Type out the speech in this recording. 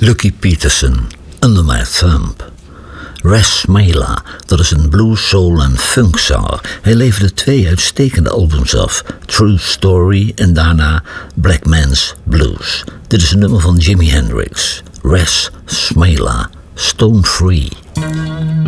Lucky Peterson, Under My Thumb. Res Smaila, dat is een blues, soul en funkzanger. Hij leverde 2 uitstekende albums af, True Story en daarna Black Man's Blues. Dit is een nummer van Jimi Hendrix, Res Smaila, Stone Free.